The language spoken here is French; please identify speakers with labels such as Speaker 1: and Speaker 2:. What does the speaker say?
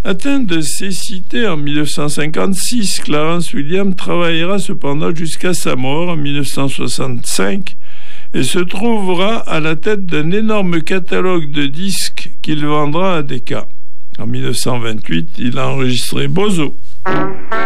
Speaker 1: Atteint de cécité en 1956, Clarence Williams travaillera cependant jusqu'à sa mort en 1965 et se trouvera à la tête d'un énorme catalogue de disques qu'il vendra à Decca. En 1928, il a enregistré Bozo.